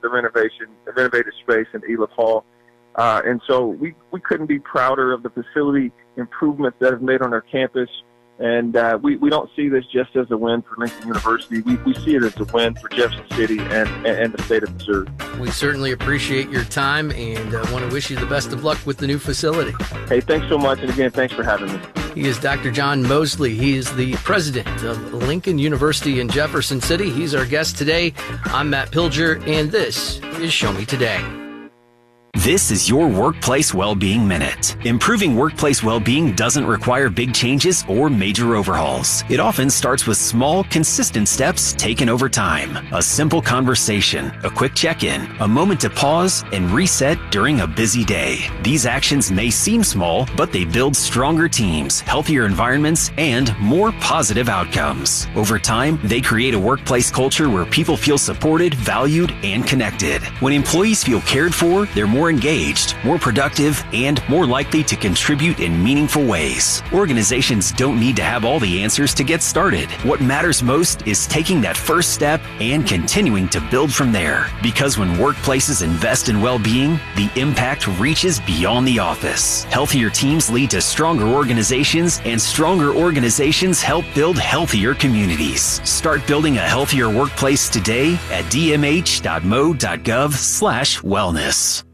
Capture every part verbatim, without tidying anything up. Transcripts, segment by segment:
the renovation, the renovated space in Elof Hall. Uh, and so we, we couldn't be prouder of the facility improvements that have made on our campus. And uh, we, we don't see this just as a win for Lincoln University. We, we see it as a win for Jefferson City and, and the state of Missouri. We certainly appreciate your time and uh, want to wish you the best of luck with the new facility. Hey, thanks so much. And again, thanks for having me. He is Doctor John Mosley. He is the president of Lincoln University in Jefferson City. He's our guest today. I'm Matt Pilger, and this is Show Me Today. This is your Workplace Wellbeing Minute. Improving workplace well-being doesn't require big changes or major overhauls. It often starts with small, consistent steps taken over time. A simple conversation, a quick check-in, a moment to pause and reset during a busy day. These actions may seem small, but they build stronger teams, healthier environments, and more positive outcomes. Over time, they create a workplace culture where people feel supported, valued, and connected. When employees feel cared for, they're more engaged, more productive, and more likely to contribute in meaningful ways. Organizations don't need to have all the answers to get started. What matters most is taking that first step and continuing to build from there. Because when workplaces invest in well-being, the impact reaches beyond the office. Healthier teams lead to stronger organizations, and stronger organizations help build healthier communities. Start building a healthier workplace today at d m h dot m o dot gov slash wellness.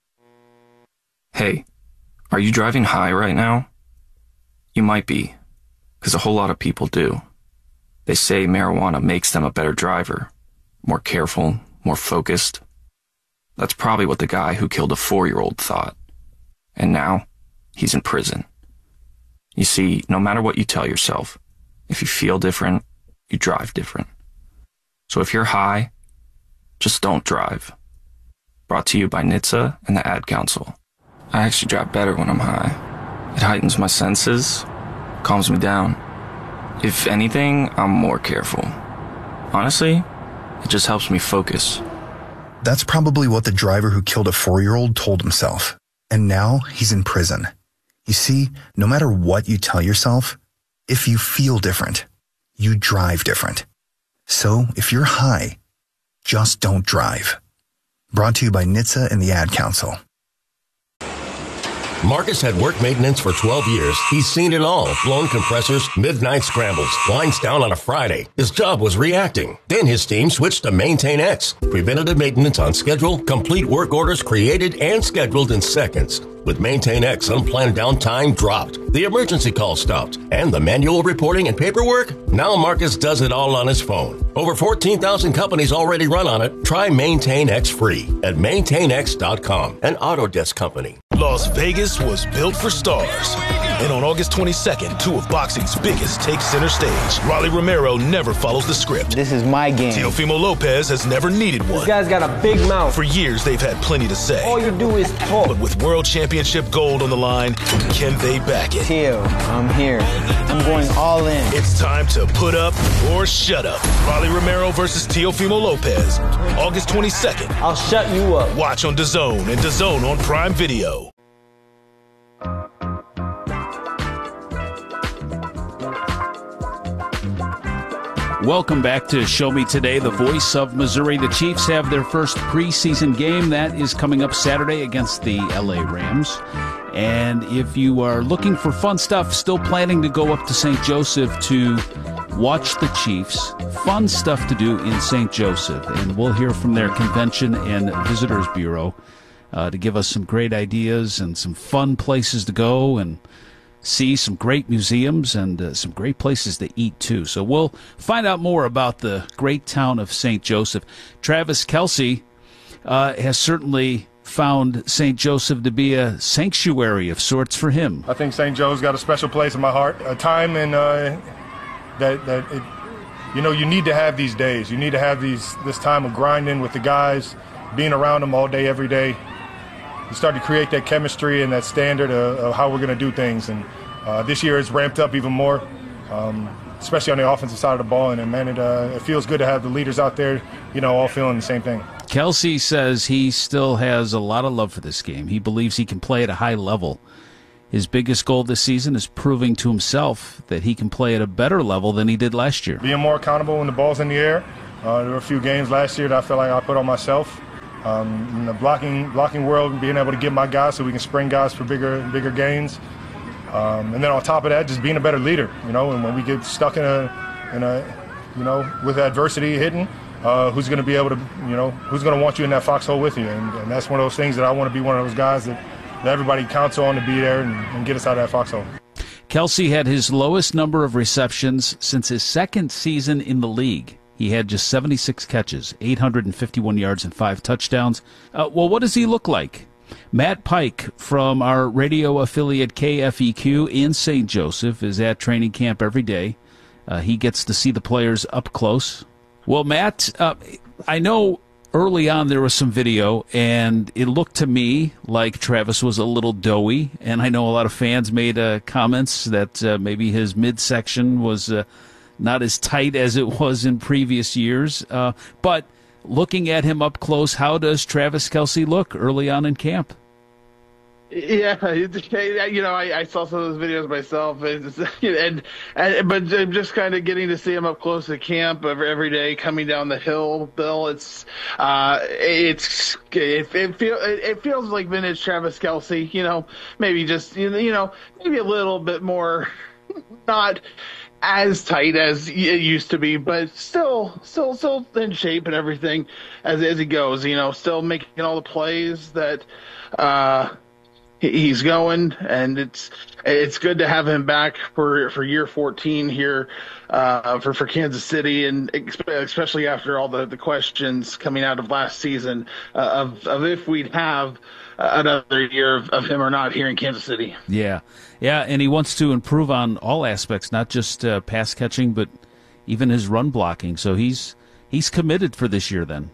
Hey, are you driving high right now? You might be, because a whole lot of people do. They say marijuana makes them a better driver, more careful, more focused. That's probably what the guy who killed a four-year-old thought. And now, he's in prison. You see, no matter what you tell yourself, if you feel different, you drive different. So if you're high, just don't drive. Brought to you by N H T S A and the Ad Council. I actually drive better when I'm high. It heightens my senses, calms me down. If anything, I'm more careful. Honestly, it just helps me focus. That's probably what the driver who killed a four-year-old told himself. And now he's in prison. You see, no matter what you tell yourself, if you feel different, you drive different. So if you're high, just don't drive. Brought to you by N H T S A and the Ad Council. Marcus had work maintenance for twelve years. He's seen it all. Blown compressors, midnight scrambles, lines down on a Friday. His job was reacting. Then his team switched to Maintain X. Preventative maintenance on schedule, complete work orders created and scheduled in seconds. With Maintain X, unplanned downtime dropped. The emergency call stopped. And the manual reporting and paperwork? Now Marcus does it all on his phone. Over fourteen thousand companies already run on it. Try Maintain X free at maintain x dot com, an Autodesk company. Las Vegas was built for stars. And on August twenty-second, two of boxing's biggest take center stage. Rolly Romero never follows the script. This is my game. Teofimo Lopez has never needed one. This guy's got a big mouth. For years, they've had plenty to say. All you do is talk. But with world championship gold on the line, can they back it? Teo, I'm here. I'm going all in. It's time to put up or shut up. Rolly Romero versus Teofimo Lopez. August twenty-second. I'll shut you up. Watch on DAZN and DAZN on Prime Video. Welcome back to Show Me Today, the voice of Missouri. The Chiefs have their first preseason game. That is coming up Saturday against the L A Rams. And if you are looking for fun stuff, still planning to go up to Saint Joseph to watch the Chiefs, fun stuff to do in Saint Joseph. And we'll hear from their Convention and Visitors Bureau uh, to give us some great ideas and some fun places to go and see some great museums and uh, some great places to eat, too. So we'll find out more about the great town of Saint Joseph. Travis Kelce uh, has certainly found Saint Joseph to be a sanctuary of sorts for him. I think Saint Joe's got a special place in my heart, a time and uh, that, that it, you know, you need to have these days. You need to have these this time of grinding with the guys, being around them all day, every day. You start to create that chemistry and that standard of, of how we're going to do things. And uh, this year it's ramped up even more, um, especially on the offensive side of the ball. And, and man, it, uh, it feels good to have the leaders out there, you know, all feeling the same thing. Kelce says he still has a lot of love for this game. He believes he can play at a high level. His biggest goal this season is proving to himself that he can play at a better level than he did last year. Being more accountable when the ball's in the air. Uh, there were a few games last year that I felt like I put on myself. um, in the blocking blocking world, being able to get my guys so we can spring guys for bigger bigger gains. Um, and then on top of that, just being a better leader, you know. And when we get stuck in a, in a, you know, with adversity hitting, uh, who's going to be able to, you know, who's going to want you in that foxhole with you? And, and that's one of those things that I want to be one of those guys that, that everybody counts on to be there and, and get us out of that foxhole. Kelce had his lowest number of receptions since his second season in the league. He had just seventy-six catches, eight hundred fifty-one yards, and five touchdowns. Uh, well, what does he look like? Matt Pike from our radio affiliate K F E Q in Saint Joseph is at training camp every day. Uh, he gets to see the players up close. Well, Matt, uh, I know early on there was some video, and it looked to me like Travis was a little doughy, and I know a lot of fans made uh, comments that uh, maybe his midsection was uh, not as tight as it was in previous years. Uh, but looking at him up close, how does Travis Kelce look early on in camp? Yeah, you know, I, I saw some of those videos myself, and, and, and but just kind of getting to see him up close at camp every, every day, coming down the hill, Bill. It's uh, it's it, it feels it feels like vintage Travis Kelce. You know, maybe just you know maybe a little bit more, not as tight as it used to be, but still, still, still in shape and everything as as he goes. You know, still making all the plays that. Uh, He's going, and it's it's good to have him back for, for year fourteen here uh, for, for Kansas City, and especially after all the, the questions coming out of last season uh, of, of if we'd have another year of, of him or not here in Kansas City. Yeah, yeah, and he wants to improve on all aspects, not just uh, pass catching, but even his run blocking. So he's he's committed for this year then.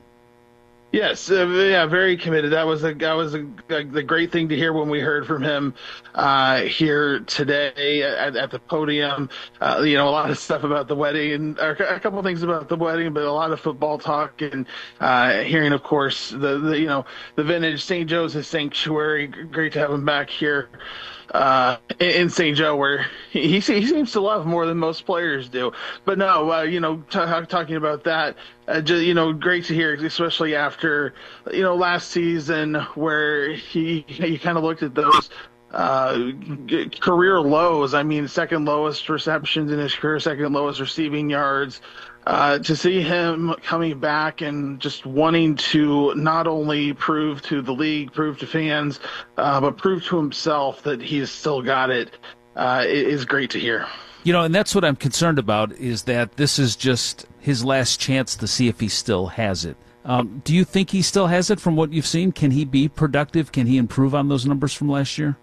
Yes, uh, yeah, very committed. That was a that was a, a, the great thing to hear when we heard from him uh, here today at, at the podium. Uh, you know, a lot of stuff about the wedding, and or a couple of things about the wedding, but a lot of football talk, and uh, hearing, of course, the, the you know the vintage Saint Joseph Sanctuary. Great to have him back here uh, in Saint Joe, where he he seems to love more than most players do. But no, uh, you know, t- talking about that. Uh, just, you know, great to hear, especially after, you know, last season where he he kind of looked at those uh, career lows. I mean, second lowest receptions in his career, second lowest receiving yards. Uh, to see him coming back and just wanting to not only prove to the league, prove to fans, uh, but prove to himself that he's still got it uh, is great to hear. You know, and that's what I'm concerned about, is that this is just his last chance to see if he still has it. Um, do you think he still has it from what you've seen? Can he be productive? Can he improve on those numbers from last year?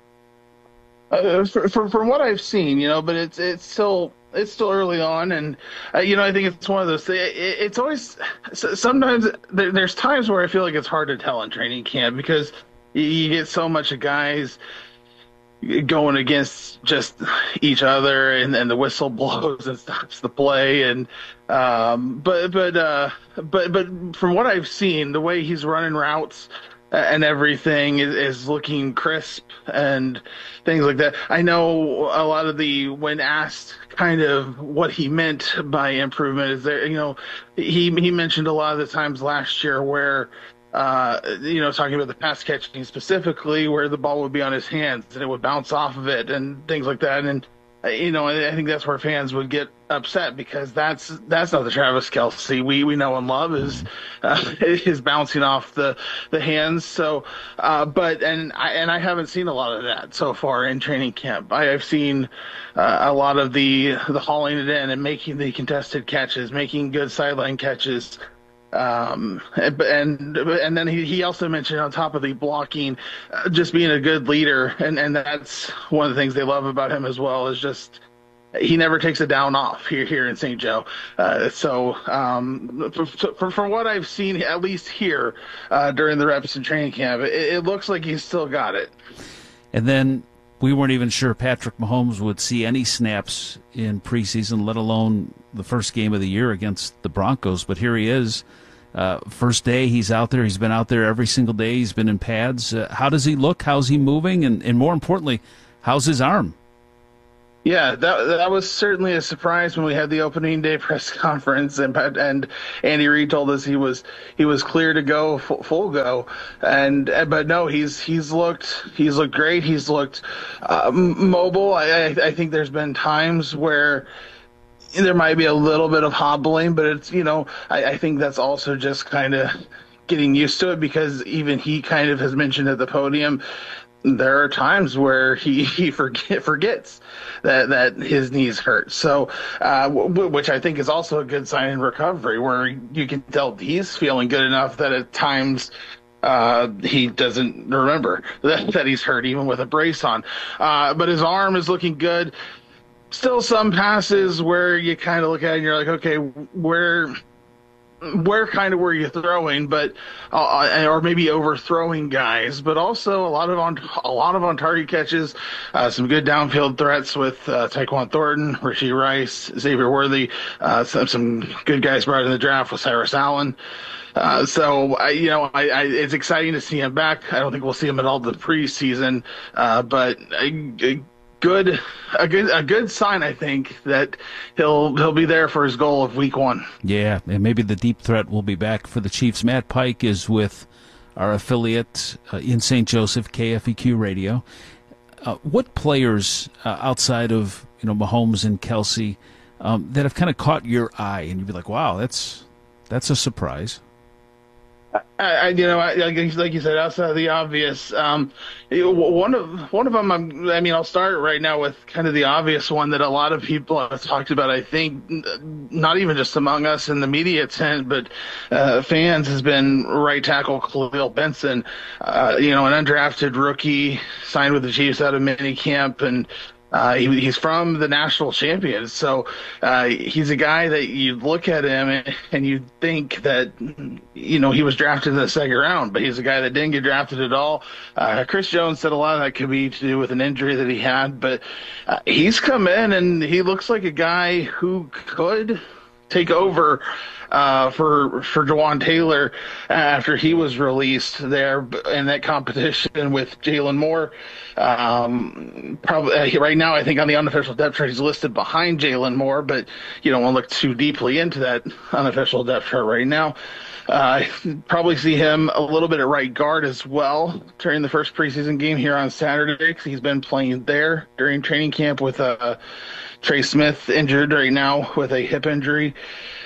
Uh, for, for, from what I've seen, you know, but it's it's still it's still early on, and uh, you know, I think it's one of those things. It, it's always sometimes there, there's times where I feel like it's hard to tell in training camp because you get so much of guys going against just each other, and, and the whistle blows and stops the play. And um, but but uh, but but from what I've seen, the way he's running routes and everything is, is looking crisp and things like that. I know a lot of the when asked kind of what he meant by improvement is there. You know, he he mentioned a lot of the times last year where. Uh, you know, talking about the pass catching specifically, where the ball would be on his hands and it would bounce off of it and things like that. And, uh, you know, I think that's where fans would get upset because that's that's not the Travis Kelce we, we know and love is uh, is bouncing off the, the hands. So, uh, but and I and I haven't seen a lot of that so far in training camp. I have seen uh, a lot of the the hauling it in and making the contested catches, making good sideline catches. Um, and, and then he, he also mentioned on top of the blocking, uh, just being a good leader. And, and that's one of the things they love about him as well is just, he never takes a down off here, here in Saint Joe. Uh, so, um, for, for, from what I've seen, at least here, uh, during the reps and training camp, it, it looks like he's still got it. And then we weren't even sure Patrick Mahomes would see any snaps in preseason, let alone the first game of the year against the Broncos. But here he is. Uh, first day, he's out there. He's been out there every single day. He's been in pads. Uh, how does he look? How's he moving? And, and more importantly, how's his arm? Yeah, that that was certainly a surprise when we had the opening day press conference, and and Andy Reid told us he was he was clear to go, full, full go, and but no, he's he's looked he's looked great. He's looked uh, mobile. I I think there's been times where there might be a little bit of hobbling, but it's you know I, I think that's also just kind of getting used to it, because even he kind of has mentioned at the podium, there are times where he, he forget, forgets that, that his knees hurt. So, uh, w- which I think is also a good sign in recovery, where you can tell he's feeling good enough that at times uh, he doesn't remember that, that he's hurt, even with a brace on. Uh, but his arm is looking good. Still some passes where you kind of look at it and you're like, okay, where... where kind of were you throwing, but uh, or maybe overthrowing guys, but also a lot of on a lot of on target catches, uh, some good downfield threats with uh, Tyquan Thornton, Rashee Rice, Xavier Worthy, uh, some some good guys brought in the draft with Cyrus Allen. Uh, so I, you know, I, I, it's exciting to see him back. I don't think we'll see him at all the preseason, uh, but. I, I, Good, a good, a good sign, I think, that he'll he'll be there for his goal of week one. Yeah, and maybe the deep threat will be back for the Chiefs. Matt Pike is with our affiliate uh, in Saint Joseph, K F E Q Radio. Uh, what players uh, outside of you know Mahomes and Kelsey um, that have kind of caught your eye, and you'd be like, "Wow, that's that's a surprise." I, I, you know, I, like you said, outside of the obvious, um, one of one of them. I'm, I mean, I'll start right now with kind of the obvious one that a lot of people have talked about. I think not even just among us in the media tent, but uh, fans, has been right tackle Khalil Benson. Uh, you know, an undrafted rookie signed with the Chiefs out of minicamp, and Uh, he, he's from the national champions, so uh, he's a guy that you look at him and, and you think that, you know, he was drafted in the second round, but he's a guy that didn't get drafted at all. Uh, Chris Jones said a lot of that could be to do with an injury that he had, but uh, he's come in and he looks like a guy who could take over uh, for for Jawan Taylor after he was released there in that competition with Jalen Moore. Um, probably uh, right now, I think on the unofficial depth chart, he's listed behind Jalen Moore, but you don't want to look too deeply into that unofficial depth chart right now. Uh, probably see him a little bit at right guard as well during the first preseason game here on Saturday, because he's been playing there during training camp with uh, Trey Smith injured right now with a hip injury.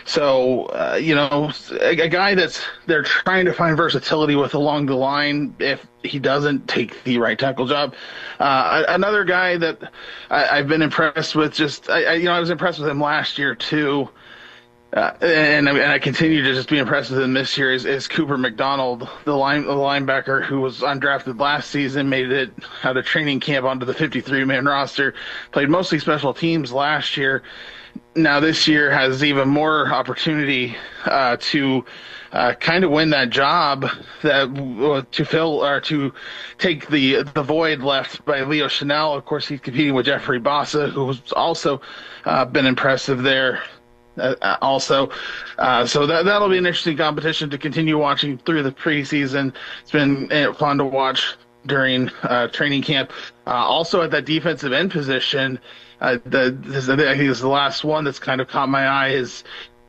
So, uh, you know, a, a guy that's they're trying to find versatility with along the line if he doesn't take the right tackle job. Uh, another guy that I, I've been impressed with, just, I, I, you know, I was impressed with him last year too. Uh, and, and I continue to just be impressed with him this year is, is Cooper McDonald, the line the linebacker who was undrafted last season, made it out of training camp onto the fifty-three man roster, played mostly special teams last year. Now this year has even more opportunity uh, to uh, kind of win that job, that uh, to fill or to take the the void left by Leo Chanel. Of course, he's competing with Jeffrey Bossa, who's also uh, been impressive there. Uh, also, uh, so that that'll be an interesting competition to continue watching through the preseason. It's been uh, fun to watch during uh, training camp. Uh, also at that defensive end position, uh, the this, I think this is the last one that's kind of caught my eye is,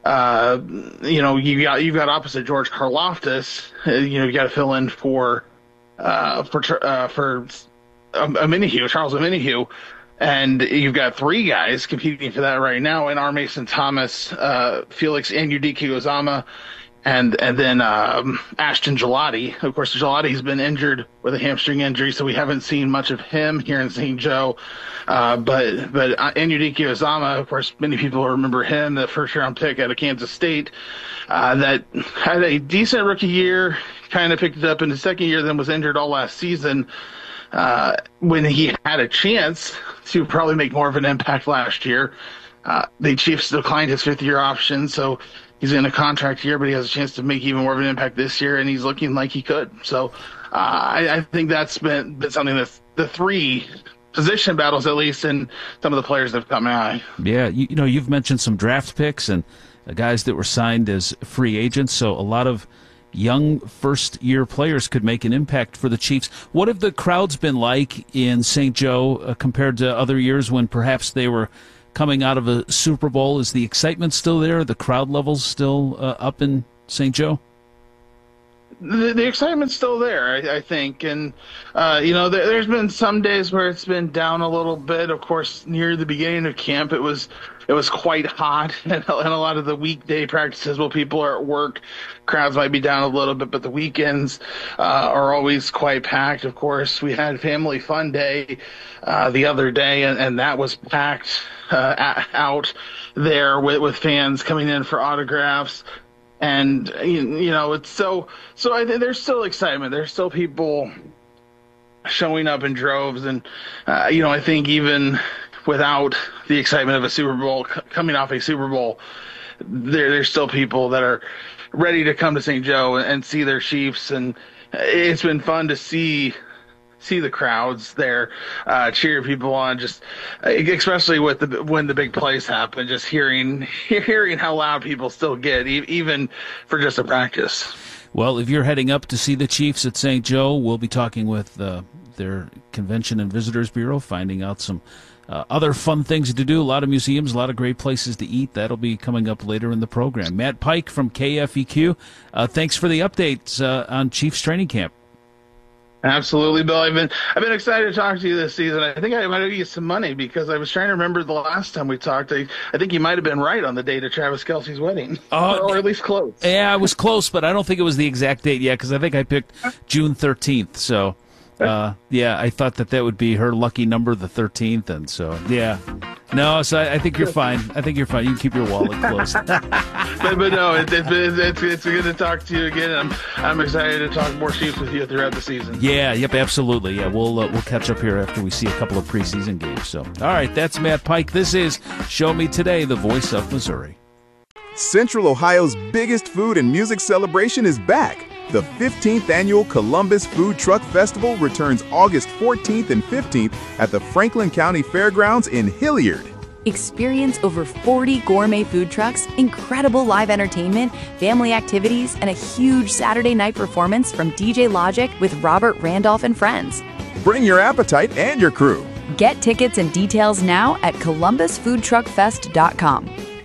uh, you know, you got you've got opposite George Karlaftis, uh, you know, you got to fill in for uh, for uh, for um, Omenihu, Charles Omenihu. And you've got three guys competing for that right now in R. Mason Thomas, uh, Felix Anudike-Uzomah, and and then um, Ashton Gelati. Of course, Gelati's been injured with a hamstring injury, so we haven't seen much of him here in Saint Joe. Uh, but but Anudike-Uzomah, of course, many people remember him, the first-round pick out of Kansas State, uh, that had a decent rookie year, kind of picked it up in his second year, then was injured all last season. Uh, when he had a chance to probably make more of an impact last year, uh, the Chiefs declined his fifth year option, so he's in a contract year, but he has a chance to make even more of an impact this year, and he's looking like he could. So uh, I, I think that's been, been something that the three position battles, at least, in some of the players that have caught my eye. Yeah, you, you know, you've mentioned some draft picks and uh, guys that were signed as free agents, so a lot of young first-year players could make an impact for the Chiefs. What have the crowds been like in Saint Joe uh, compared to other years when perhaps they were coming out of a Super Bowl? Is the excitement still there? The crowd levels still uh, up in Saint Joe? The, the excitement's still there, I, I think. And, uh, you know, there, there's been some days where it's been down a little bit. Of course, near the beginning of camp, it was it was quite hot. And, and a lot of the weekday practices while people are at work, crowds might be down a little bit. But the weekends uh, are always quite packed. Of course, we had Family Fun Day uh, the other day, and, and that was packed uh, out there with, with fans coming in for autographs. And, you know, it's so, so I think there's still excitement. There's still people showing up in droves. And, uh, you know, I think even without the excitement of a Super Bowl, c- coming off a Super Bowl, there, there's still people that are ready to come to Saint Joe and, and see their Chiefs. And it's been fun to see see the crowds there, uh, cheer people on, just especially with the when the big plays happen, just hearing hearing how loud people still get, e- even for just a practice. Well, if you're heading up to see the Chiefs at Saint Joe, we'll be talking with uh, their Convention and Visitors Bureau, finding out some uh, other fun things to do, a lot of museums, a lot of great places to eat. That'll be coming up later in the program. Matt Pike from K F E Q, uh, thanks for the updates uh, on Chiefs training camp. Absolutely, Bill. I've been I've been excited to talk to you this season. I think I might have you some money because I was trying to remember the last time we talked. I, I think you might have been right on the date of Travis Kelce's wedding, uh, or, or at least close. Yeah, I was close, but I don't think it was the exact date yet because I think I picked June thirteenth. So, uh, yeah, I thought that that would be her lucky number, the thirteenth, and so yeah. No, so I, I think you're fine. I think you're fine. You can keep your wallet closed. but, but no, it, it, it, it's it's good to talk to you again. I'm I'm excited to talk more Chiefs with you throughout the season. Yeah, yep, absolutely. Yeah, we'll uh, we'll catch up here after we see a couple of preseason games. So, all right, that's Matt Pike. This is Show Me Today, the voice of Missouri. Central Ohio's biggest food and music celebration is back. The fifteenth Annual Columbus Food Truck Festival returns August fourteenth and fifteenth at the Franklin County Fairgrounds in Hilliard. Experience over forty gourmet food trucks, incredible live entertainment, family activities, and a huge Saturday night performance from D J Logic with Robert Randolph and friends. Bring your appetite and your crew. Get tickets and details now at columbus food truck fest dot com.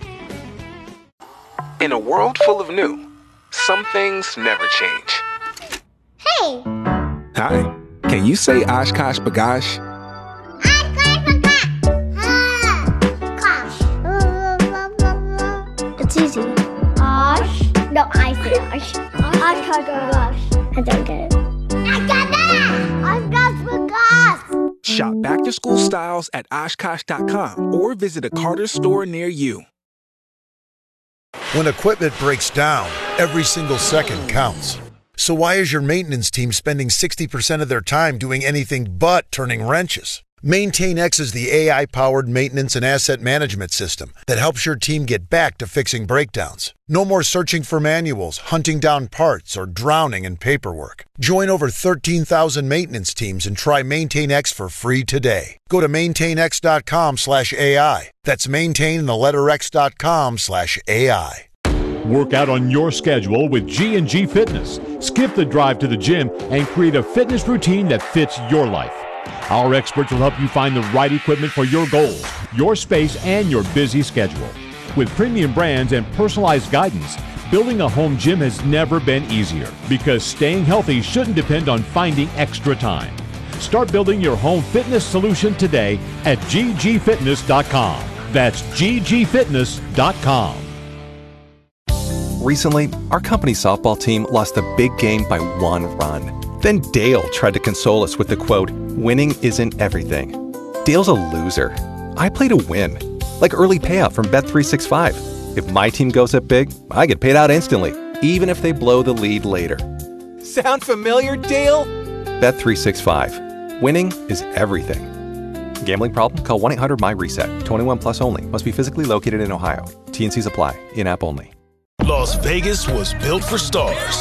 In a world full of new, some things never change. Hey! Hi. Can you say Oshkosh B'gosh? It's easy. Osh. No, I say Osh. Oshkosh B'gosh. I don't get it. I got it! Oshkosh B'gosh! Shop back-to-school styles at oshkosh dot com or visit a Carter's store near you. When equipment breaks down, every single second counts. So why is your maintenance team spending sixty percent of their time doing anything but turning wrenches? MaintainX is the A I-powered maintenance and asset management system that helps your team get back to fixing breakdowns. No more searching for manuals, hunting down parts, or drowning in paperwork. Join over thirteen thousand maintenance teams and try MaintainX for free today. Go to maintainx.com slash AI. That's maintain and the letter x.com slash AI. Work out on your schedule with G and G Fitness. Skip the drive to the gym and create a fitness routine that fits your life. Our experts will help you find the right equipment for your goals, your space, and your busy schedule. With premium brands and personalized guidance, building a home gym has never been easier because staying healthy shouldn't depend on finding extra time. Start building your home fitness solution today at g g fitness dot com. That's g g fitness dot com. Recently, our company softball team lost a big game by one run. Then Dale tried to console us with the quote, "Winning isn't everything." Dale's a loser. I play to win, like early payout from Bet three sixty-five. If my team goes up big, I get paid out instantly, even if they blow the lead later. Sound familiar, Dale? Bet three sixty-five. Winning is everything. Gambling problem? Call one eight hundred M Y reset. twenty-one plus only. Must be physically located in Ohio. T and C's apply. In-app only. Las Vegas was built for stars.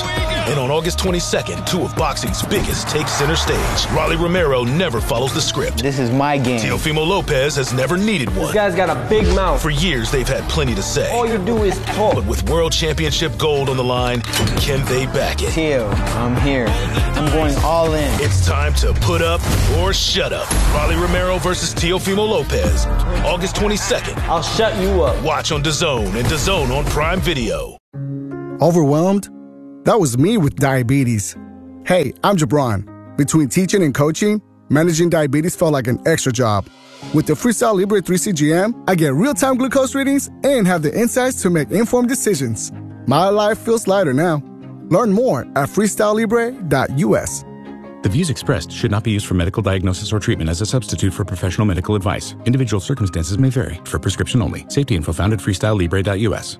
And on August twenty-second, two of boxing's biggest take center stage. Rolly Romero never follows the script. This is my game. Teofimo Lopez has never needed one. This guy's got a big mouth. For years, they've had plenty to say. All you do is talk. But with World Championship gold on the line, can they back it? Teo, I'm here. I'm going all in. It's time to put up or shut up. Rolly Romero versus Teofimo Lopez, August twenty-second. I'll shut you up. Watch on DAZN and DAZN on Prime Video. Overwhelmed? That was me with diabetes. Hey, I'm Jabron. Between teaching and coaching, managing diabetes felt like an extra job. With the Freestyle Libre three C G M, I get real-time glucose readings and have the insights to make informed decisions. My life feels lighter now. Learn more at freestyle libre dot U S. The views expressed should not be used for medical diagnosis or treatment as a substitute for professional medical advice. Individual circumstances may vary. For prescription only. Safety info found at freestyle libre dot U S.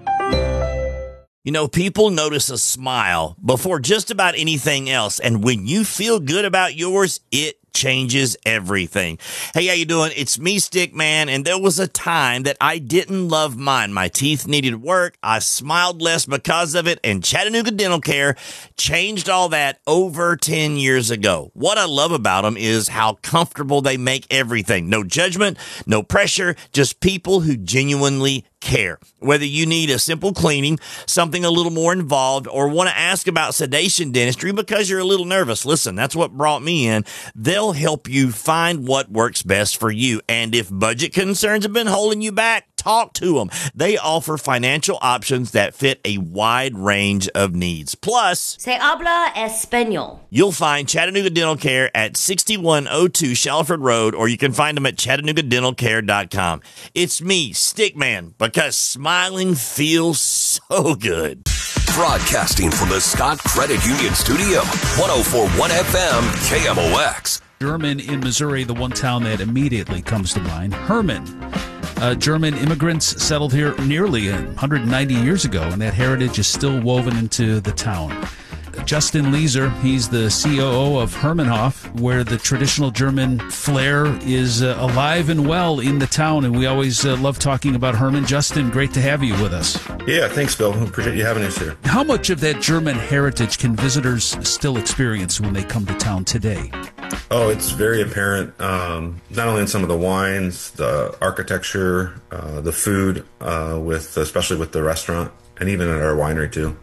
You know, people notice a smile before just about anything else. And when you feel good about yours, it changes everything. Hey, how you doing? It's me, Stickman, and there was a time that I didn't love mine. My teeth needed work. I smiled less because of it, and Chattanooga Dental Care changed all that over ten years ago. What I love about them is how comfortable they make everything. No judgment, no pressure, just people who genuinely care. Whether you need a simple cleaning, something a little more involved, or want to ask about sedation dentistry because you're a little nervous, listen, that's what brought me in. They'll help you find what works best for you. And if budget concerns have been holding you back, talk to them. They offer financial options that fit a wide range of needs. Plus, Se habla español. You'll find Chattanooga Dental Care at sixty-one oh two Shalford Road, or you can find them at chattanooga dental care dot com. It's me, Stickman, because smiling feels so good. Broadcasting from the Scott Credit Union Studio, one oh four point one F M, K M O X. German in Missouri, the one town that immediately comes to mind, Hermann. Uh, German immigrants settled here nearly one hundred ninety years ago, and that heritage is still woven into the town. Justin Leeser, he's the C O O of Hermannhof, where the traditional German flair is uh, alive and well in the town, and we always uh, love talking about Hermann. Justin, great to have you with us. Yeah, thanks, Bill. Appreciate you having us here. How much of that German heritage can visitors still experience when they come to town today? Oh, it's very apparent, um, not only in some of the wines, the architecture, uh, the food, uh, with especially with the restaurant, and even at our winery, too.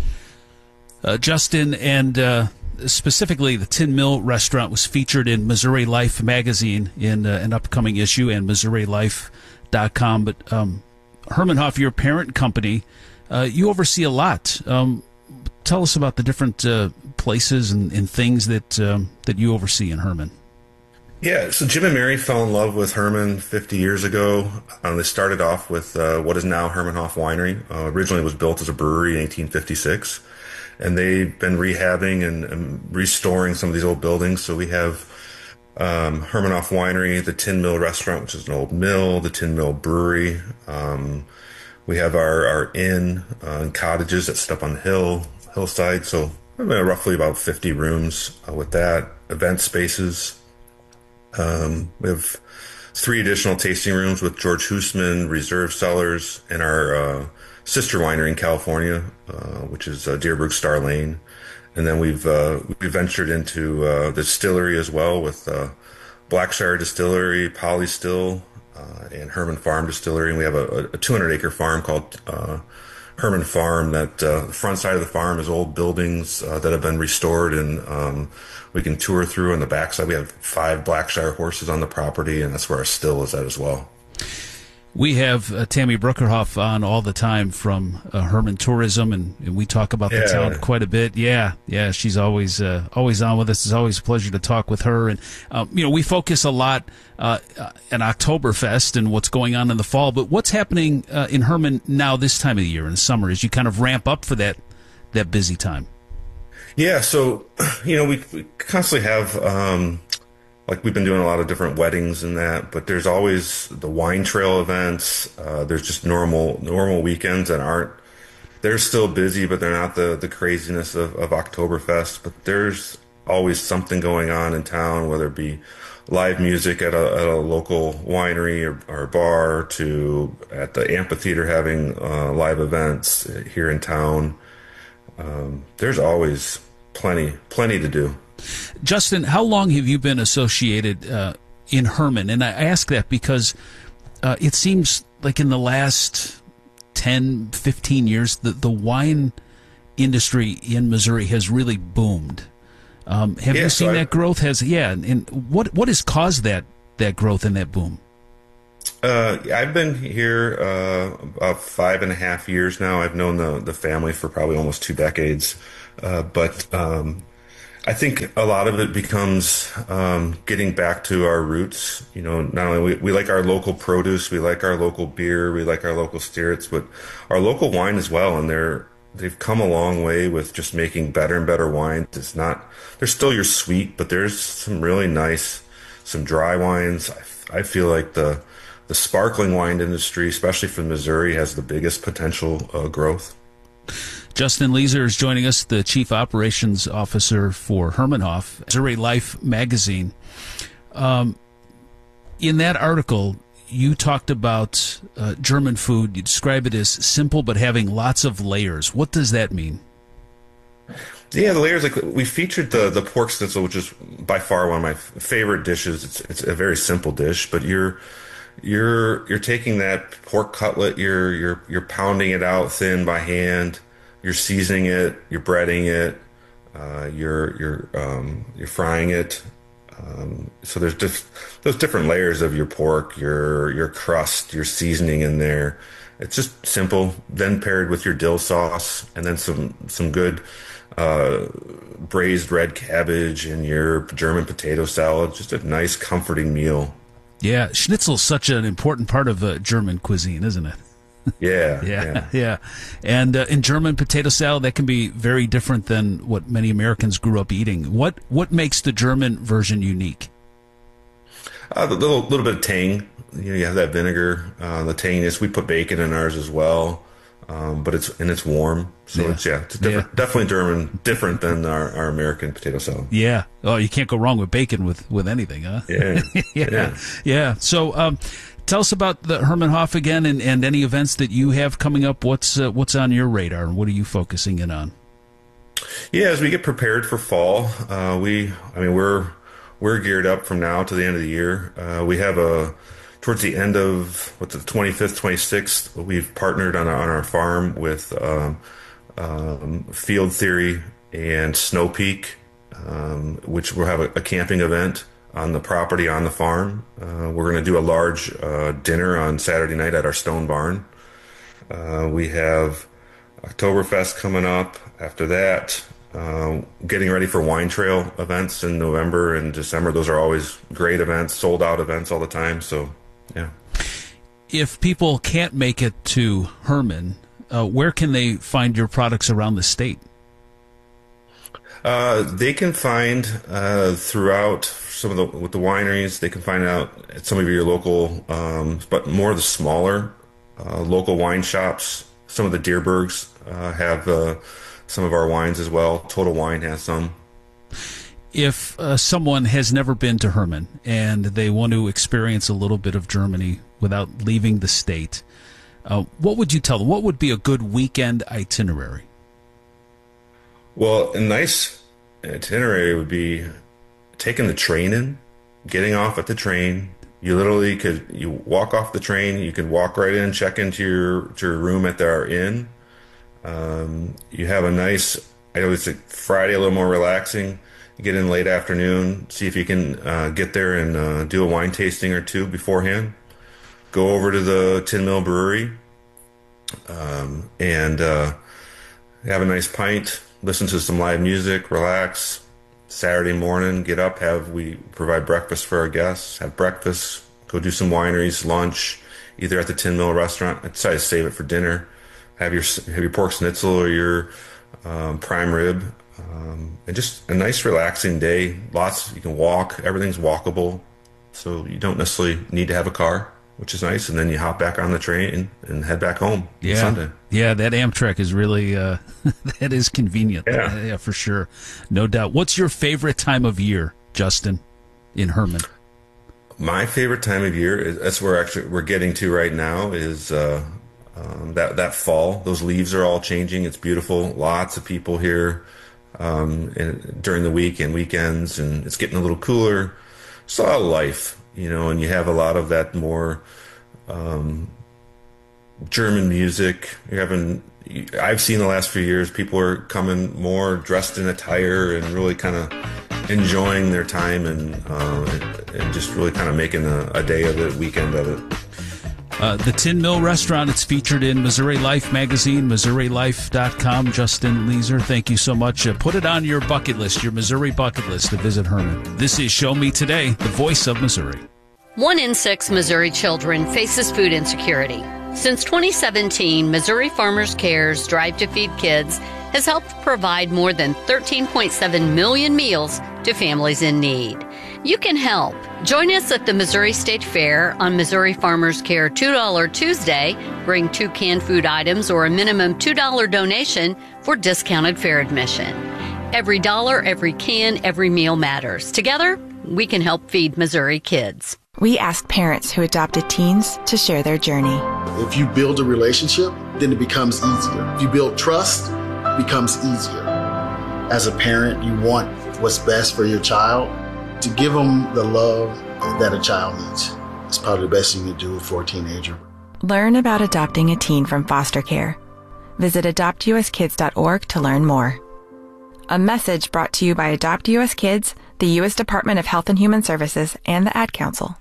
Uh, Justin, and uh, specifically the Tin Mill restaurant was featured in Missouri Life magazine in uh, an upcoming issue and missouri life dot com. But um, Hermannhof, your parent company, uh, you oversee a lot. Um, tell us about the different uh, places and, and things that um, that you oversee in Hermann. Yeah, so Jim and Mary fell in love with Hermann fifty years ago. Um, they started off with uh, what is now Hermannhof Winery. Uh, originally it was built as a brewery in eighteen fifty-six. And they've been rehabbing and, and restoring some of these old buildings. So we have um, Hermannhof Winery, the Tin Mill Restaurant, which is an old mill, the Tin Mill Brewery. Um, we have our, our inn uh, and cottages that sit up on the hill, hillside. So uh, roughly about fifty rooms uh, with that. Event spaces. Um, we have three additional tasting rooms with George Hoosman, reserve cellars, and our uh, sister winery in California, uh, which is uh, Deerbrook Star Lane. And then we've uh, we ventured into uh, the distillery as well with uh, Blackshire Distillery, Polystill, uh, and Hermann Farm Distillery. And we have a, a two hundred acre farm called uh, Hermann Farm. That uh, the front side of the farm is old buildings uh, that have been restored, and um, we can tour through. On the back side, we have five Blackshire horses on the property, and that's where our still is at as well. We have uh, Tammy Bruckerhoff on all the time from uh, Hermann Tourism, and, and we talk about the Yeah. town quite a bit. Yeah, yeah, she's always uh, always on with us. It's always a pleasure to talk with her. And um, you know, we focus a lot uh, in Oktoberfest and what's going on in the fall. But what's happening uh, in Hermann now this time of the year in the summer as you kind of ramp up for that that busy time? Yeah, so, you know, we, we constantly have, um, like we've been doing a lot of different weddings and that, but there's always the wine trail events. Uh, there's just normal normal weekends that aren't, they're still busy, but they're not the, the craziness of, of Oktoberfest. But there's always something going on in town, whether it be live music at a, at a local winery or, or bar, to at the amphitheater having uh, live events here in town. um, there's always plenty, plenty to do. Justin, how long have you been associated uh, in Hermann? And I ask that because uh, it seems like in the last ten, fifteen years, the, the wine industry in Missouri has really boomed. Um, have yeah, you seen so that growth? Has yeah, and what what has caused that that growth and that boom? Uh, I've been here uh, about five and a half years now. I've known the the family for probably almost two decades, uh, but um, I think a lot of it becomes um, getting back to our roots. You know, not only we, we like our local produce, we like our local beer, we like our local spirits, but our local wine as well. And they're they've come a long way with just making better and better wines. It's not there's still your sweet, but there's some really nice, some dry wines. I, I feel like the the sparkling wine industry, especially for Missouri, has the biggest potential uh, growth. Justin Leeser is joining us, the Chief Operations Officer for Hermanhoff, Missouri Life magazine. Um, in that article, you talked about uh, German food. You describe it as simple but having lots of layers. What does that mean? Yeah, the layers, like we featured the the pork schnitzel, which is by far one of my favorite dishes. It's it's a very simple dish, but you're you're you're taking that pork cutlet, you're you're you're pounding it out thin by hand. You're seasoning it, you're breading it, uh, you're you're um, you're frying it. Um, so there's diff- those different layers of your pork, your your crust, your seasoning in there. It's just simple. Then paired with your dill sauce, and then some some good uh, braised red cabbage and your German potato salad. Just a nice, comforting meal. Yeah, schnitzel's such an important part of uh, German cuisine, isn't it? Yeah, yeah, yeah, yeah. And uh, in German potato salad, that can be very different than what many Americans grew up eating. What what makes the German version unique? Uh, a little little bit of tang. You know, you have that vinegar, uh, the tanginess. We put bacon in ours as well, um, but it's and it's warm, so Yeah. it's yeah, it's different, Yeah. definitely German, different than our, our American potato salad. Yeah. Oh, you can't go wrong with bacon with, with anything, huh? Yeah. yeah. Yeah. Yeah. So, um, tell us about the Hermanhoff again, and, and any events that you have coming up. What's uh, what's on your radar, and what are you focusing in on? Yeah, as we get prepared for fall, uh, we, I mean, we're we're geared up from now to the end of the year. Uh, we have a towards the end of what's the twenty-fifth, twenty-sixth. We've partnered on our, on our farm with um, um, Field Theory and Snow Peak, um, which will have a, a camping event on the property on the farm. Uh, we're going to do a large uh, dinner on Saturday night at our stone barn. Uh, we have Oktoberfest coming up. After that, uh, getting ready for wine trail events in November and December. Those are always great events, sold out events all the time. So, yeah. If people can't make it to Hermann, uh, where can they find your products around the state? Uh, they can find uh, throughout some of the with the wineries. They can find out at some of your local, um, but more of the smaller uh, local wine shops. Some of the Deerbergs uh, have uh, some of our wines as well. Total Wine has some. If uh, someone has never been to Hermann and they want to experience a little bit of Germany without leaving the state, uh, what would you tell them? What would be a good weekend itinerary? Well, a nice itinerary would be taking the train in, getting off at the train. You literally could you walk off the train. You could walk right in, check into your to your room at our inn. Um, you have a nice. I always say Friday a little more relaxing. You get in late afternoon. See if you can uh, get there and uh, do a wine tasting or two beforehand. Go over to the Tin Mill Brewery um, and uh, have a nice pint. Listen to some live music, relax. Saturday morning, get up, have we provide breakfast for our guests, have breakfast, go do some wineries, lunch, either at the Tin Mill restaurant. I decided to save it for dinner. Have your have your pork schnitzel or your um, prime rib, um, and just a nice relaxing day. Lots, you can walk, everything's walkable, so you don't necessarily need to have a car, which is nice. And then you hop back on the train and, and head back home Yeah, on Sunday. yeah, that Amtrak is really uh, that is convenient. Yeah. yeah, for sure, no doubt. What's your favorite time of year, Justin, in Hermann? My favorite time of year is that's where actually we're getting to right now is uh, um, that that fall. Those leaves are all changing. It's beautiful. Lots of people here um, in, during the week and weekends, and it's getting a little cooler. It's a lot of life, you know, and you have a lot of that more um, German music. You're having. I've seen the last few years, people are coming more dressed in attire and really kind of enjoying their time and uh, and just really kind of making a, a day of it, weekend of it. Uh, the Tin Mill Restaurant, it's featured in Missouri Life magazine, Missouri Life dot com. Justin Leeser, thank you so much. Uh, put it on your bucket list, your Missouri bucket list to visit Hermann. This is Show Me Today, the voice of Missouri. One in six Missouri children faces food insecurity. Since twenty seventeen, Missouri Farmers Care's Drive to Feed Kids has helped provide more than thirteen point seven million meals to families in need. You can help. Join us at the Missouri State Fair on Missouri Farmers Care two dollar Tuesday. Bring two canned food items or a minimum two dollars donation for discounted fair admission. Every dollar, every can, every meal matters. Together, we can help feed Missouri kids. We ask parents who adopted teens to share their journey. If you build a relationship, then it becomes easier. If you build trust, it becomes easier. As a parent, you want what's best for your child. To give them the love that a child needs. It's probably the best thing you can do for a teenager. Learn about adopting a teen from foster care. Visit adopt u s kids dot org to learn more. A message brought to you by Adopt U S Kids, the U S Department of Health and Human Services, and the Ad Council.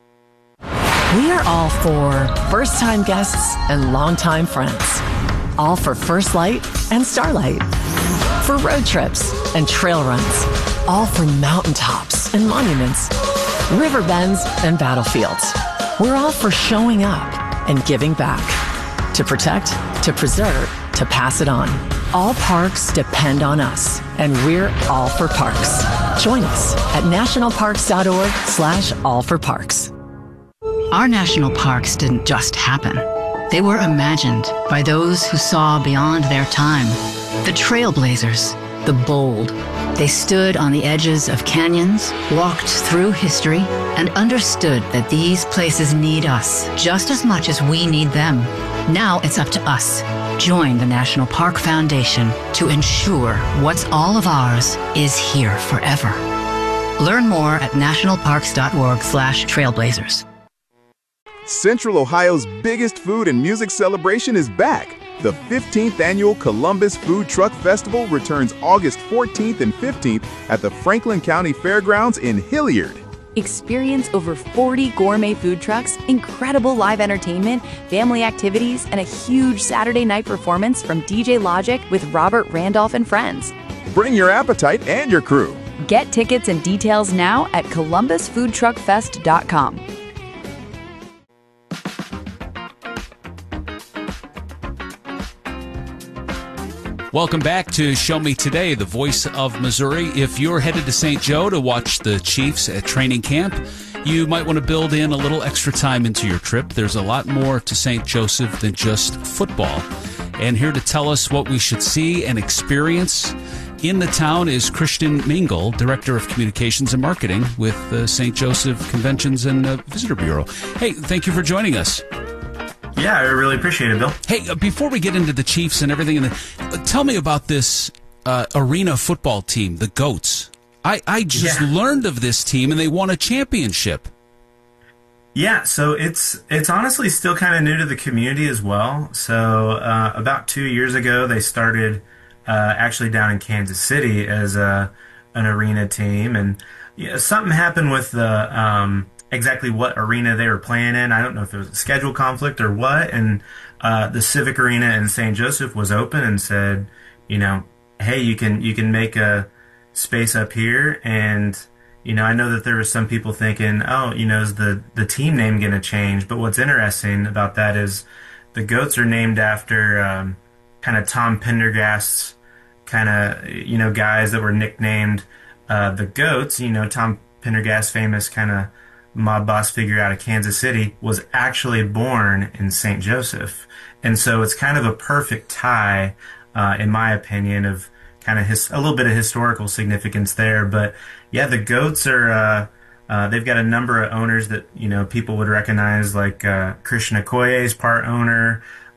We are all for first-time guests and longtime friends. All for First Light and Starlight. For road trips and trail runs. All for mountaintops and monuments. River bends and battlefields. We're all for showing up and giving back. To protect, to preserve, to pass it on. All parks depend on us, and we're all for parks. Join us at national parks dot org slash all for parks. Our national parks didn't just happen. They were imagined by those who saw beyond their time. The trailblazers, the bold. They stood on the edges of canyons, walked through history, and understood that these places need us just as much as we need them. Now it's up to us. Join the National Park Foundation to ensure what's all of ours is here forever. Learn more at national parks dot org slash trailblazers. Central Ohio's biggest food and music celebration is back. The fifteenth Annual Columbus Food Truck Festival returns August fourteenth and fifteenth at the Franklin County Fairgrounds in Hilliard. Experience over forty gourmet food trucks, incredible live entertainment, family activities, and a huge Saturday night performance from D J Logic with Robert Randolph and friends. Bring your appetite and your crew. Get tickets and details now at columbus food truck fest dot com. Welcome back to Show Me Today, the voice of Missouri. If you're headed to Saint Joe to watch the Chiefs at training camp, you might want to build in a little extra time into your trip. There's a lot more to Saint Joseph than just football. And here to tell us what we should see and experience in the town is Christian Mingle, Director of Communications and Marketing with the Saint Joseph Conventions and uh, Visitor Bureau. Hey, thank you for joining us. Yeah, I really appreciate it, Bill. Hey, uh, before we get into the Chiefs and everything, and uh, tell me about this uh, arena football team, the Goats. I, I just yeah. learned of this team, and they won a championship. Yeah, so it's it's honestly still kind of new to the community as well. So uh, about two years ago, they started uh, actually down in Kansas City as a, an arena team, and you know, something happened with the um, exactly what arena they were playing in. I don't know if it was a schedule conflict or what, and uh, the Civic Arena in Saint Joseph was open and said, you know, hey, you can you can make a space up here. And you know, I know that there were some people thinking, oh, you know, is the, the team name going to change? But what's interesting about that is the Goats are named after um, kind of Tom Pendergast's kind of, you know, guys that were nicknamed uh, the Goats. You know, Tom Pendergast, famous kind of mob boss figure out of Kansas City, was actually born in Saint Joseph. And so it's kind of a perfect tie, uh, in my opinion, of kind of his, a little bit of historical significance there. But yeah, the Goats are, uh, uh, they've got a number of owners that, you know, people would recognize, like uh, Christian Okoye is part owner.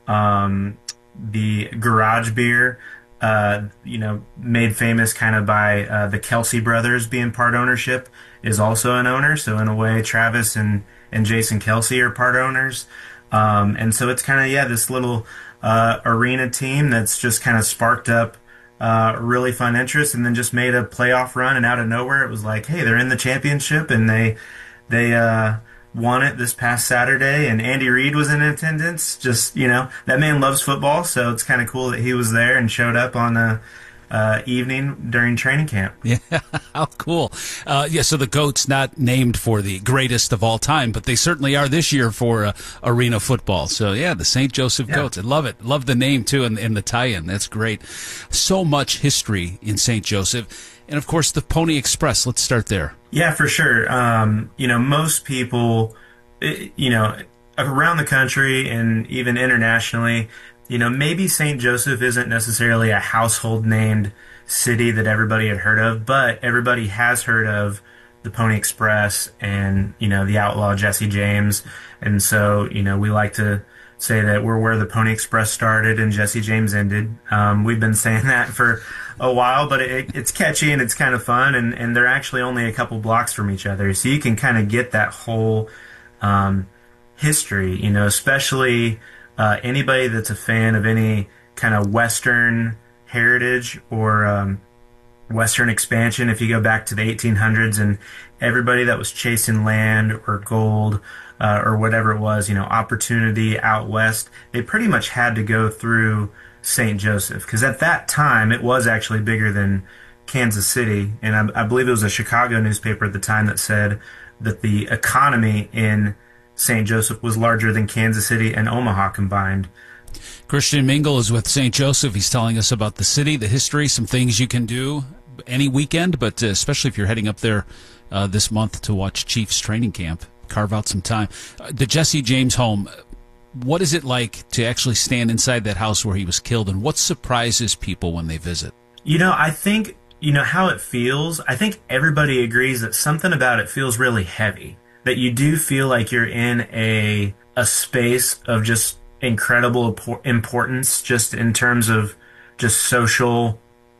Um, the garage beer, uh, you know, made famous kind of by uh, the Kelsey brothers being part ownership, is also an owner. So in a way, Travis and, and Jason Kelsey are part owners. Um, and so it's kind of, yeah, this little uh, arena team that's just kind of sparked up uh, really fun interest, and then just made a playoff run. And out of nowhere, it was like, hey, they're in the championship, and they they uh, won it this past Saturday. And Andy Reid was in attendance. Just, you know, that man loves football, so it's kind of cool that he was there and showed up on a Uh, evening during training camp. Yeah, how cool. Uh, yeah, so the GOAT's not named for the greatest of all time, but they certainly are this year for uh, arena football. So, yeah, the Saint Joseph yeah. GOATs. I love it. Love the name, too, and, and the tie-in. That's great. So much history in Saint Joseph. And, of course, the Pony Express. Let's start there. Yeah, for sure. Um, you know, most people, you know, around the country and even internationally, you know, maybe Saint Joseph isn't necessarily a household named city that everybody had heard of, but everybody has heard of the Pony Express and, you know, the outlaw Jesse James. And so, you know, we like to say that we're where the Pony Express started and Jesse James ended. Um, we've been saying that for a while, but it, it's catchy and it's kind of fun, and, and they're actually only a couple blocks from each other. So you can kind of get that whole um, history, you know, especially Uh, anybody that's a fan of any kind of Western heritage or um, Western expansion, if you go back to the eighteen hundreds and everybody that was chasing land or gold uh, or whatever it was, you know, opportunity out west, they pretty much had to go through Saint Joseph, because at that time it was actually bigger than Kansas City. And I, I believe it was a Chicago newspaper at the time that said that the economy in Saint Joseph was larger than Kansas City and Omaha combined. Christian Mingle is with Saint Joseph. He's telling us about the city, the history, some things you can do any weekend, but uh, especially if you're heading up there uh, this month to watch Chiefs training camp. Carve out some time. Uh, the Jesse James home, what is it like to actually stand inside that house where he was killed, and what surprises people when they visit? You know, I think, you know, how it feels, I think everybody agrees that something about it feels really heavy. That you do feel like you're in a a space of just incredible importance, just in terms of just social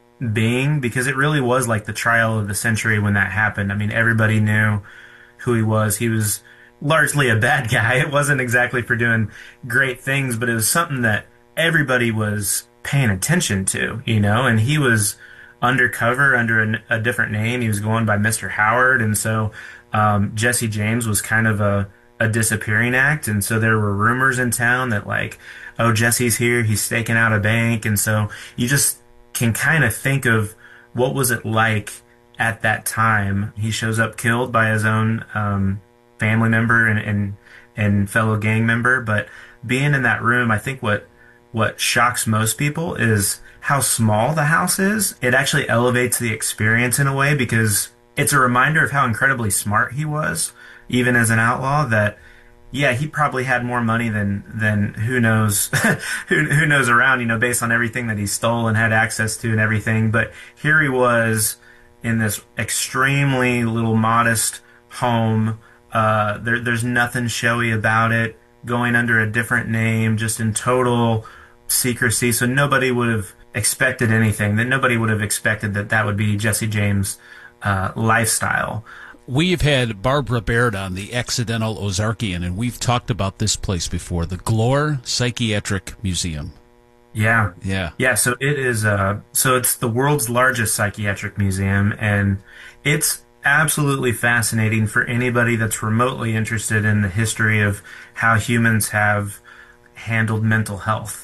being, because it really was like the trial of the century when that happened. I mean, everybody knew who he was. He was largely a bad guy. It wasn't exactly for doing great things, but it was something that everybody was paying attention to, you know, and he was undercover under a, a different name. He was going by Mister Howard, and so Um, Jesse James was kind of a, a disappearing act, and so there were rumors in town that, like, oh, Jesse's here, he's staking out a bank, and so you just can kind of think of what was it like at that time. He shows up killed by his own um, family member and, and and fellow gang member, but being in that room, I think what what shocks most people is how small the house is. It actually elevates the experience in a way, because it's a reminder of how incredibly smart he was, even as an outlaw, that, yeah, he probably had more money than than who knows who who knows around, you know, based on everything that he stole and had access to and everything. But here he was in this extremely little modest home. Uh, there, there's nothing showy about it, going under a different name, just in total secrecy. So nobody would have expected anything. That nobody would have expected that that would be Jesse James' Uh, lifestyle. We've had Barbara Baird on, the Accidental Ozarkian, and we've talked about this place before, the Glore Psychiatric Museum. Yeah. Yeah. Yeah, so it is, uh, so it's the world's largest psychiatric museum, and it's absolutely fascinating for anybody that's remotely interested in the history of how humans have handled mental health.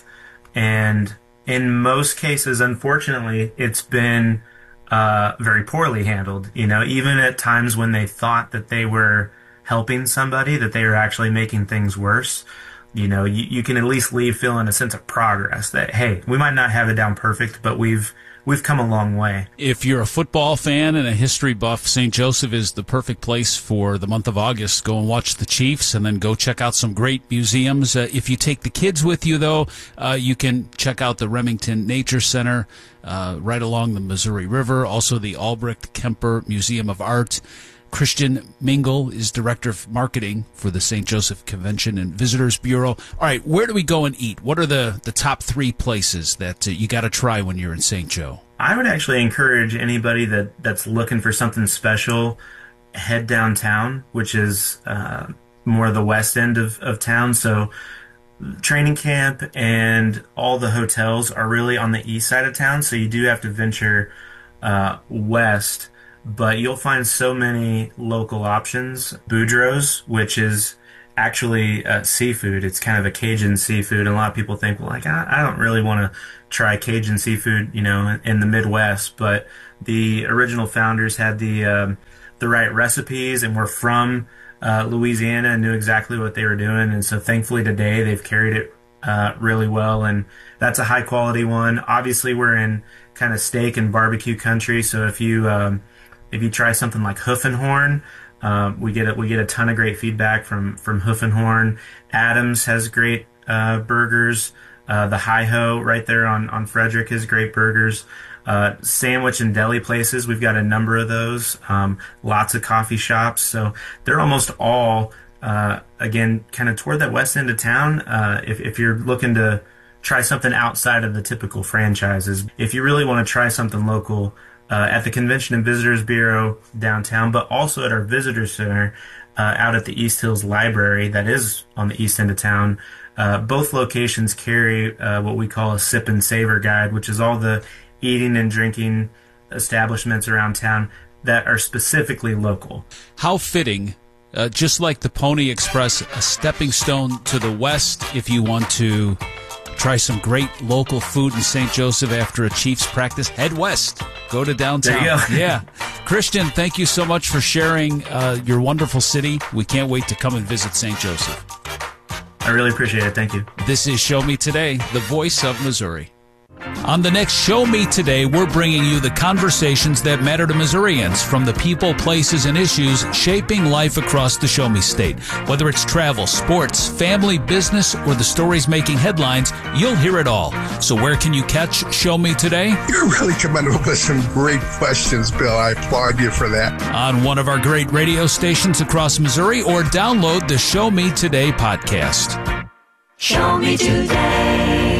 And in most cases, unfortunately, it's been Uh, very poorly handled, you know, even at times when they thought that they were helping somebody, that they were actually making things worse. You know, you, you can at least leave feeling a sense of progress that, hey, we might not have it down perfect, but we've we've come a long way. If you're a football fan and a history buff, Saint Joseph is the perfect place for the month of August. Go and watch the Chiefs, and then go check out some great museums. Uh, if you take the kids with you, though, uh, you can check out the Remington Nature Center uh, right along the Missouri River, also the Albrecht Kemper Museum of Art. Christian Mingle is Director of Marketing for the Saint Joseph Convention and Visitors Bureau. All right, where do we go and eat? What are the, the top three places that uh, you got to try when you're in Saint Joe? I would actually encourage anybody that, that's looking for something special, head downtown, which is uh, more the west end of, of town. So training camp and all the hotels are really on the east side of town, so you do have to venture uh, west. But you'll find so many local options. Boudreaux's, which is actually uh, seafood. It's kind of a Cajun seafood. And a lot of people think, well, like, I, I don't really want to try Cajun seafood, you know, in the Midwest. But the original founders had the um, the right recipes and were from uh, Louisiana and knew exactly what they were doing. And so thankfully today they've carried it uh, really well. And that's a high quality one. Obviously we're in kind of steak and barbecue country. So if you... Um, If you try something like Hoof and Horn, um, we get a, we get a ton of great feedback from from Hoof and Horn. Adams has great uh, burgers. Uh, the Hi-Ho right there on, on Frederick has great burgers. Uh, sandwich and deli places, we've got a number of those. Um, lots of coffee shops. So they're almost all, uh, again, kind of toward that west end of town. Uh, if, if you're looking to try something outside of the typical franchises, if you really want to try something local, Uh, at the Convention and Visitors Bureau downtown, but also at our Visitor Center uh, out at the East Hills Library that is on the east end of town. Uh, both locations carry uh, what we call a sip and savor guide, which is all the eating and drinking establishments around town that are specifically local. How fitting, uh, just like the Pony Express, a stepping stone to the west if you want to try some great local food in Saint Joseph after a Chiefs practice. Head west. Go to downtown. There you go. Yeah. Christian, thank you so much for sharing uh, your wonderful city. We can't wait to come and visit Saint Joseph. I really appreciate it. Thank you. This is Show Me Today, the voice of Missouri. On the next Show Me Today, we're bringing you the conversations that matter to Missourians from the people, places, and issues shaping life across the Show Me State. Whether it's travel, sports, family, business, or the stories making headlines, you'll hear it all. So where can you catch Show Me Today? You're really coming up with some great questions, Bill. I applaud you for that. On one of our great radio stations across Missouri, or download the Show Me Today podcast. Show Me Today.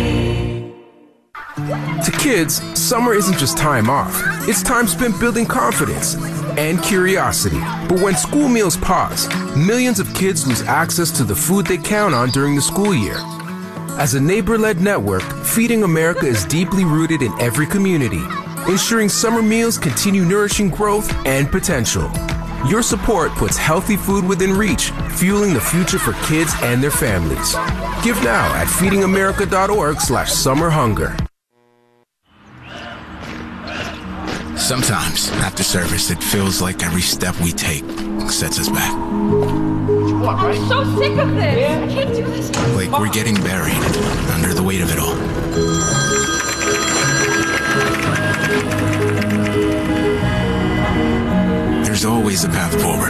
To kids, summer isn't just time off. It's time spent building confidence and curiosity. But when school meals pause, millions of kids lose access to the food they count on during the school year. As a neighbor-led network, Feeding America is deeply rooted in every community, ensuring summer meals continue nourishing growth and potential. Your support puts healthy food within reach, fueling the future for kids and their families. Give now at feedingamerica.org slash summer hunger. Sometimes, after service, it feels like every step we take sets us back. I'm so sick of this. I can't do this. Like we're getting buried under the weight of it all. There's always a path forward.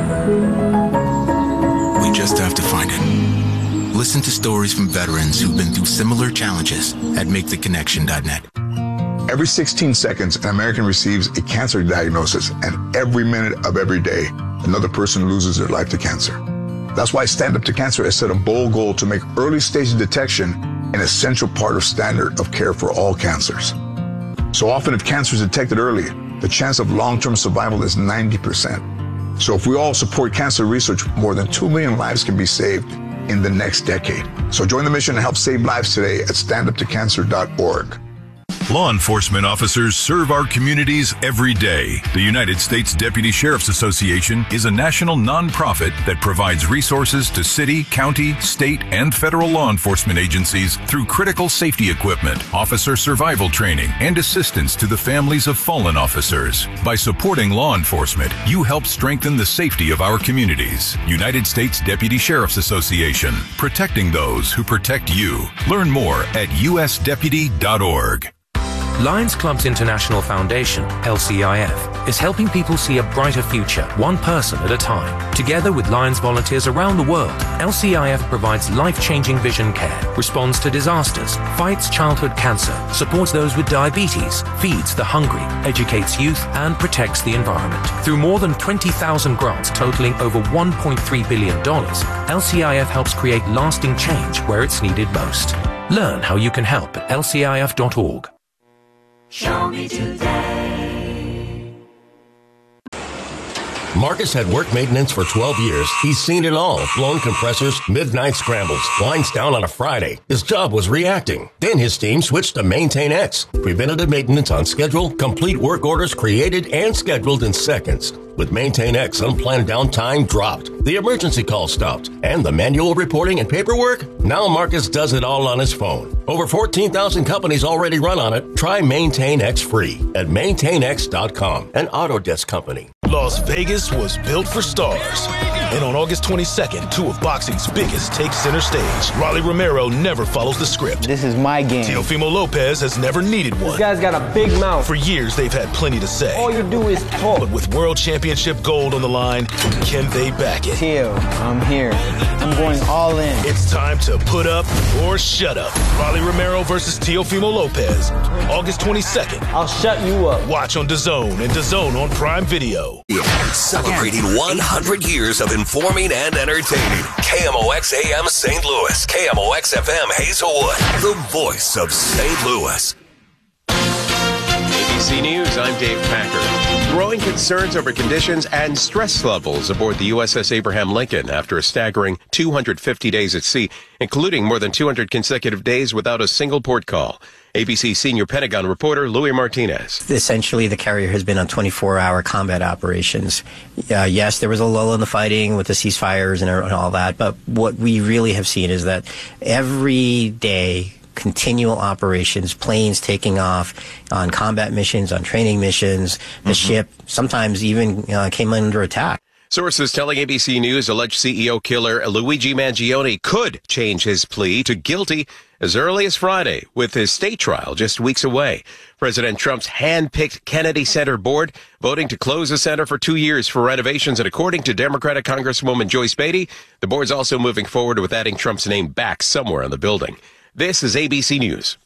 We just have to find it. Listen to stories from veterans who've been through similar challenges at make the connection dot net. Every sixteen seconds, an American receives a cancer diagnosis, and every minute of every day, another person loses their life to cancer. That's why Stand Up to Cancer has set a bold goal to make early stage detection an essential part of standard of care for all cancers. So often, if cancer is detected early, the chance of long-term survival is ninety percent. So if we all support cancer research, more than two million lives can be saved in the next decade. So join the mission to help save lives today at stand up to cancer dot org. Law enforcement officers serve our communities every day. The United States Deputy Sheriff's Association is a national nonprofit that provides resources to city, county, state, and federal law enforcement agencies through critical safety equipment, officer survival training, and assistance to the families of fallen officers. By supporting law enforcement, you help strengthen the safety of our communities. United States Deputy Sheriff's Association, protecting those who protect you. Learn more at u s deputy dot org. Lions Club's International Foundation, L C I F, is helping people see a brighter future, one person at a time. Together with Lions volunteers around the world, L C I F provides life-changing vision care, responds to disasters, fights childhood cancer, supports those with diabetes, feeds the hungry, educates youth, and protects the environment. Through more than twenty thousand grants totaling over one point three billion dollars, L C I F helps create lasting change where it's needed most. Learn how you can help at L C I F dot org. Show me today. Marcus had work maintenance for twelve years. He's seen it all. Blown compressors, midnight scrambles, lines down on a Friday. His job was reacting. Then his team switched to Maintain X. Preventative maintenance on schedule, complete work orders created and scheduled in seconds. With Maintain X, unplanned downtime dropped, the emergency call stopped, and the manual reporting and paperwork? Now Marcus does it all on his phone. Over fourteen thousand companies already run on it. Try Maintain X free at maintain x dot com, an Autodesk company. Las Vegas was built for stars. And on August twenty-second, two of boxing's biggest take center stage. Rolly Romero never follows the script. This is my game. Teofimo Lopez has never needed one. This guy's got a big mouth. For years, they've had plenty to say. All you do is talk. But with world championship gold on the line, can they back it? Teo, I'm here. I'm going all in. It's time to put up or shut up. Rolly Romero versus Teofimo Lopez. August twenty-second. I'll shut you up. Watch on DAZN and DAZN on Prime Video. Celebrating one hundred years of informing and entertaining. K M O X A M Saint Louis. K M O X F M Hazelwood. The voice of Saint Louis. A B C News, I'm Dave Packer. Growing concerns over conditions and stress levels aboard the U S S Abraham Lincoln after a staggering two hundred fifty days at sea, including more than two hundred consecutive days without a single port call. A B C senior Pentagon reporter Louis Martinez. Essentially, the carrier has been on twenty-four hour combat operations. Uh, yes, there was a lull in the fighting with the ceasefires and all that, but what we really have seen is that every day, continual operations, planes taking off on combat missions, on training missions, the mm-hmm. ship sometimes even uh, came under attack. Sources telling A B C News alleged C E O killer Luigi Mangione could change his plea to guilty as early as Friday, with his state trial just weeks away. President Trump's hand-picked Kennedy Center board voting to close the center for two years for renovations, and according to Democratic Congresswoman Joyce Beatty, the board's also moving forward with adding Trump's name back somewhere on the building. This is A B C News.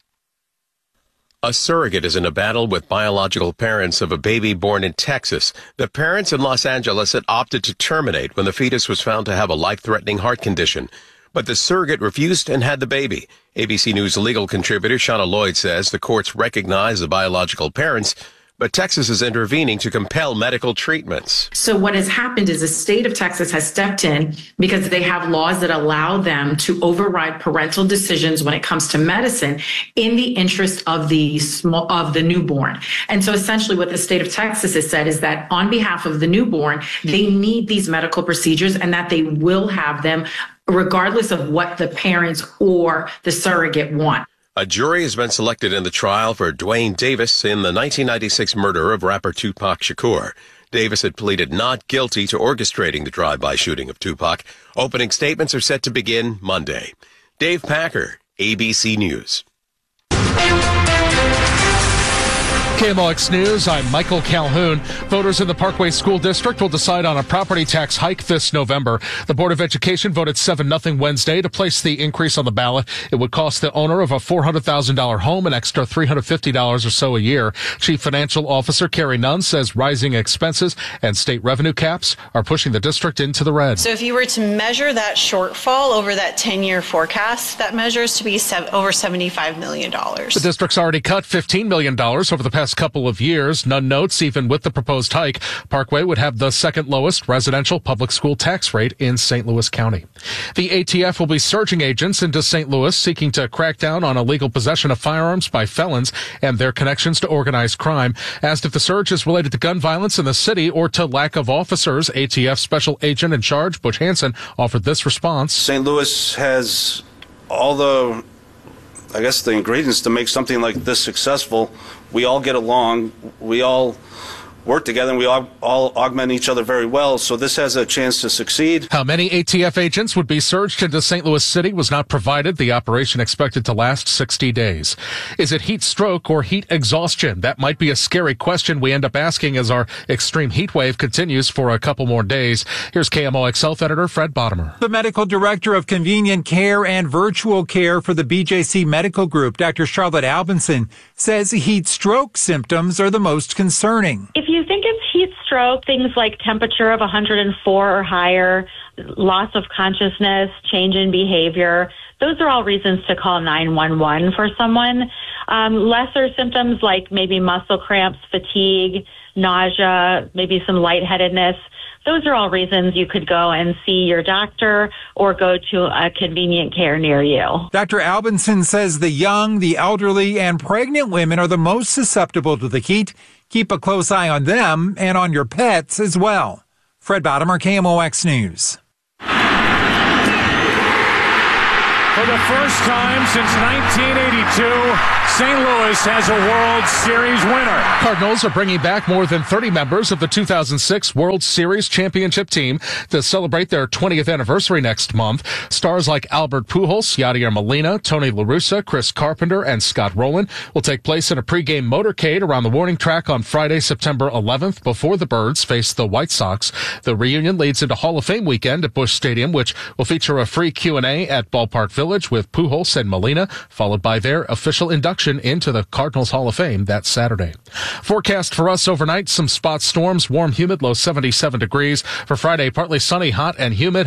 A surrogate is in a battle with biological parents of a baby born in Texas. The parents in Los Angeles had opted to terminate when the fetus was found to have a life-threatening heart condition. But the surrogate refused and had the baby. A B C News legal contributor Shauna Lloyd says the courts recognize the biological parents, but Texas is intervening to compel medical treatments. So what has happened is the state of Texas has stepped in because they have laws that allow them to override parental decisions when it comes to medicine in the interest of the small, of the newborn. And so essentially what the state of Texas has said is that on behalf of the newborn, they need these medical procedures and that they will have them regardless of what the parents or the surrogate want. A jury has been selected in the trial for Dwayne Davis in the nineteen ninety-six murder of rapper Tupac Shakur. Davis had pleaded not guilty to orchestrating the drive-by shooting of Tupac. Opening statements are set to begin Monday. Dave Packer, A B C News. K M O X News, I'm Michael Calhoun. Voters in the Parkway School District will decide on a property tax hike this November. The Board of Education voted seven nothing Wednesday to place the increase on the ballot. It would cost the owner of a four hundred thousand dollars home an extra three hundred fifty dollars or so a year. Chief Financial Officer Carrie Nunn says rising expenses and state revenue caps are pushing the district into the red. So if you were to measure that shortfall over that ten-year forecast, that measures to be over seventy-five million dollars. The district's already cut fifteen million dollars over the past couple of years. Nunn notes even with the proposed hike, Parkway would have the second lowest residential public school tax rate in Saint Louis County. The A T F will be surging agents into Saint Louis seeking to crack down on illegal possession of firearms by felons and their connections to organized crime. Asked if the surge is related to gun violence in the city or to lack of officers, A T F Special Agent in Charge Butch Hansen offered this response. Saint Louis has all the, I guess, the ingredients to make something like this successful. We all get along. We all work together, and we all, all augment each other very well. So this has a chance to succeed. How many A T F agents would be surged into Saint Louis City was not provided. The operation expected to last sixty days. Is it heat stroke or heat exhaustion? That might be a scary question we end up asking as our extreme heat wave continues for a couple more days. Here's K M O X Health Editor Fred Bottomer. The medical director of convenient care and virtual care for the B J C Medical Group, Doctor Charlotte Albinson, says heat stroke symptoms are the most concerning. If you think it's heat stroke, things like temperature of one hundred four or higher, loss of consciousness, change in behavior, those are all reasons to call nine one one for someone. Um, lesser symptoms like maybe muscle cramps, fatigue, nausea, maybe some lightheadedness, those are all reasons you could go and see your doctor or go to a convenient care near you. Doctor Albinson says the young, the elderly, and pregnant women are the most susceptible to the heat. Keep a close eye on them and on your pets as well. Fred Bottomer, K M O X News. For the first time since nineteen eighty-two, Saint Louis has a World Series winner. Cardinals are bringing back more than thirty members of the two thousand six World Series championship team to celebrate their twentieth anniversary next month. Stars like Albert Pujols, Yadier Molina, Tony La Russa, Chris Carpenter, and Scott Rowland will take place in a pregame motorcade around the warning track on Friday, September eleventh, before the Birds face the White Sox. The reunion leads into Hall of Fame weekend at Busch Stadium, which will feature a free Q and A at Ballpark Village with Pujols and Molina, followed by their official induction into the Cardinals Hall of Fame that Saturday. Forecast for us overnight, some spot storms, warm, humid, low seventy-seven degrees. For Friday, partly sunny, hot, and humid.